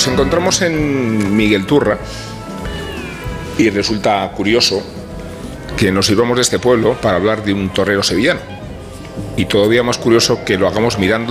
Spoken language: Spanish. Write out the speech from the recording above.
Nos encontramos en Miguel Turra y resulta curioso que nos sirvamos de este pueblo para hablar de un torero sevillano. Y todavía más curioso que lo hagamos mirando